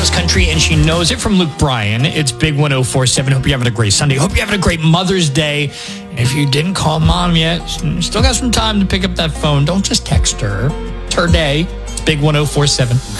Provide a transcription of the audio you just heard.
loves country, and she knows it from Luke Bryan. It's Big 104.7. Hope you're having a great Sunday. Hope you're having a great Mother's Day. And if you didn't call Mom yet, still got some time to pick up that phone. Don't just text her. It's her day. It's Big 104.7.